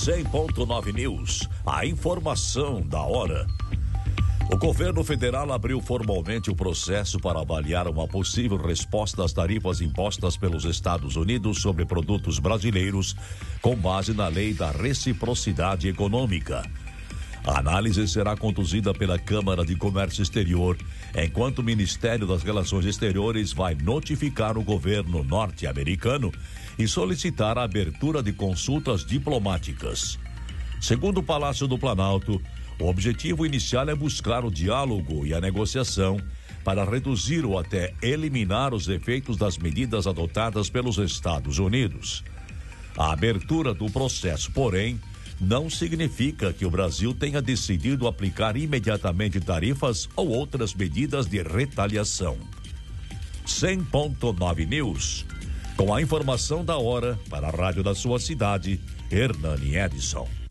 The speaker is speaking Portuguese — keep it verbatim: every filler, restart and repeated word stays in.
cem ponto nove News, a informação da hora. O governo federal abriu formalmente o processo para avaliar uma possível resposta às tarifas impostas pelos Estados Unidos sobre produtos brasileiros, com base na lei da reciprocidade econômica. A análise será conduzida pela Câmara de Comércio Exterior, enquanto o Ministério das Relações Exteriores vai notificar o governo norte-americano e solicitar a abertura de consultas diplomáticas. Segundo o Palácio do Planalto, o objetivo inicial é buscar o diálogo e a negociação para reduzir ou até eliminar os efeitos das medidas adotadas pelos Estados Unidos. A abertura do processo, porém, não significa que o Brasil tenha decidido aplicar imediatamente tarifas ou outras medidas de retaliação. cem ponto nove News, com a informação da hora para a rádio da sua cidade, Hernani Edson.